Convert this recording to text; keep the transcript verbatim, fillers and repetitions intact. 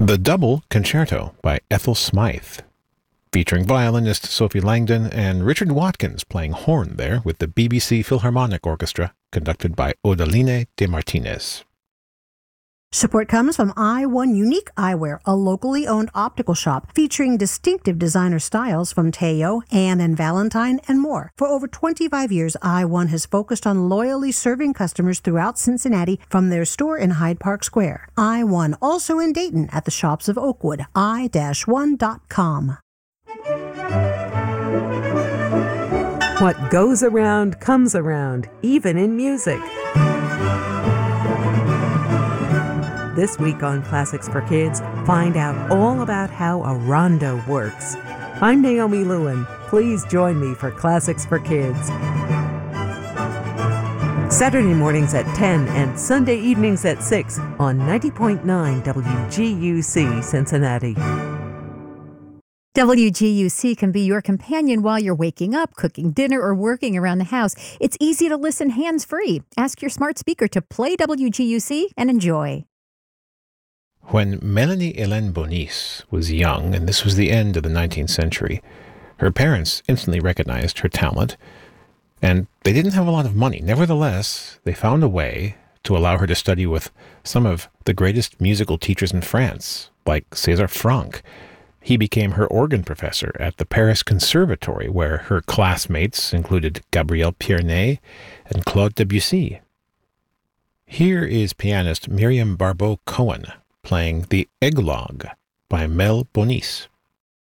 The Double Concerto by Ethel Smythe, featuring violinist Sophie Langdon and Richard Watkins playing horn there with the B B C Philharmonic Orchestra, conducted by Odaline de Martinez. Support comes from I one Unique Eyewear, a locally owned optical shop featuring distinctive designer styles from Teo, Anne and Valentine, and more. For over twenty-five years, I one has focused on loyally serving customers throughout Cincinnati from their store in Hyde Park Square. I one, also in Dayton at the shops of Oakwood, i one dot com. What goes around comes around, even in music. This week on Classics for Kids, find out all about how a rondo works. I'm Naomi Lewin. Please join me for Classics for Kids. Saturday mornings at ten and Sunday evenings at six on ninety point nine W G U C Cincinnati. W G U C can be your companion while you're waking up, cooking dinner, or working around the house. It's easy to listen hands-free. Ask your smart speaker to play W G U C and enjoy. When Melanie Hélène Bonis was young, and this was the end of the nineteenth century, her parents instantly recognized her talent, and they didn't have a lot of money. Nevertheless, they found a way to allow her to study with some of the greatest musical teachers in France, like César Franck. He became her organ professor at the Paris Conservatory, where her classmates included Gabriel Pierné and Claude Debussy. Here is pianist Miriam Barbeau-Cohen playing The Eglogue by Mel Bonis.